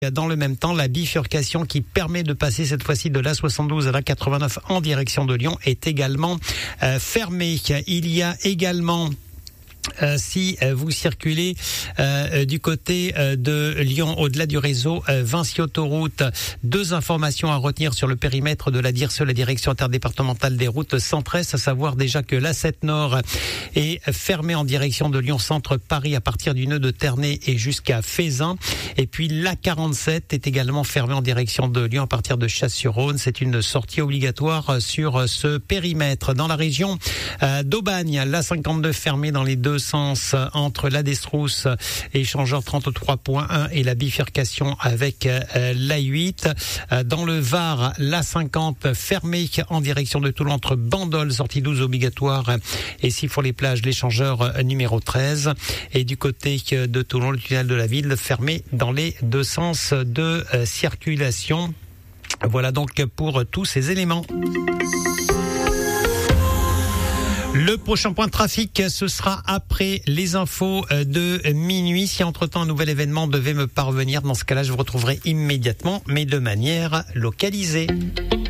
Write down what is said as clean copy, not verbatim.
Dans le même temps, la bifurcation qui permet de passer cette fois-ci de l'A72 à l'A89 en direction de Lyon est également fermée. Il y a également si vous circulez du côté de Lyon, au-delà du réseau Vinci Autoroute, deux informations à retenir sur le périmètre de la DIRSE, la direction interdépartementale des routes Centre-Est, à savoir déjà que l'A7 Nord est fermée en direction de Lyon Centre Paris à partir du nœud de Ternay et jusqu'à Fézin, et puis l'A47 est également fermée en direction de Lyon à partir de Chasse-sur-Rhône. C'est une sortie obligatoire sur ce périmètre. Dans la région d'Aubagne, l'A52 fermée dans les deux sens entre la Destrousse et échangeur 33.1 et la bifurcation avec l'A8. Dans le Var, l'A50 fermée en direction de Toulon entre Bandol, sortie 12 obligatoire, et si pour les plages, l'échangeur numéro 13. Et du côté de Toulon, le tunnel de la ville fermé dans les deux sens de circulation. Voilà donc pour tous ces éléments. Le prochain point de trafic, ce sera après les infos de minuit. Si entre-temps un nouvel événement devait me parvenir, dans ce cas-là, je vous retrouverai immédiatement, mais de manière localisée.